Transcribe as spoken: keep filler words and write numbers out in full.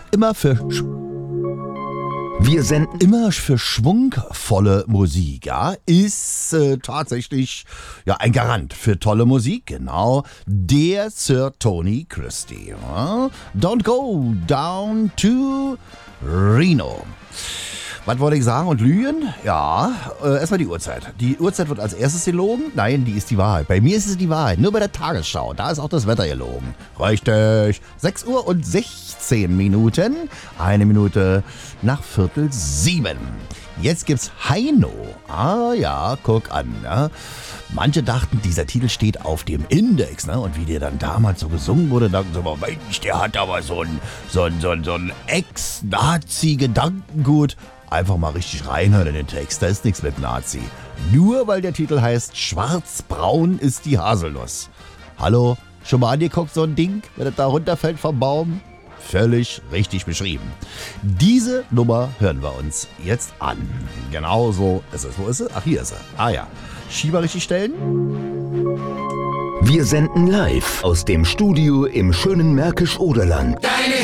immer für Sch- Wir senden immer für schwungvolle Musik, ja, ist äh, tatsächlich ja ein Garant für tolle Musik, genau, der Sir Tony Christie. Ja? Don't go down to Reno. Was wollte ich sagen und lügen? Ja, äh, erstmal die Uhrzeit. Die Uhrzeit wird als erstes gelogen. Nein, die ist die Wahrheit. Bei mir ist es die Wahrheit. Nur bei der Tagesschau. Da ist auch das Wetter gelogen. Richtig. sechs Uhr und sechzehn Minuten. Eine Minute nach Viertel sieben. Jetzt gibt's Heino. Ah ja, guck an. Ne? Manche dachten, dieser Titel steht auf dem Index. Ne? Und wie der dann damals so gesungen wurde, dachten sie, Mensch, der hat aber so ein, so ein, so ein, so ein Ex-Nazi-Gedankengut. Einfach mal richtig reinhören in den Text, da ist nichts mit Nazi. Nur weil der Titel heißt Schwarzbraun ist die Haselnuss. Hallo, schon mal angeguckt so ein Ding, wenn das da runterfällt vom Baum? Völlig richtig beschrieben. Diese Nummer hören wir uns jetzt an. Genau so ist es. Wo ist sie? Ach, hier ist sie. Ah ja. Schieber richtig stellen. Wir senden live aus dem Studio im schönen Märkisch-Oderland.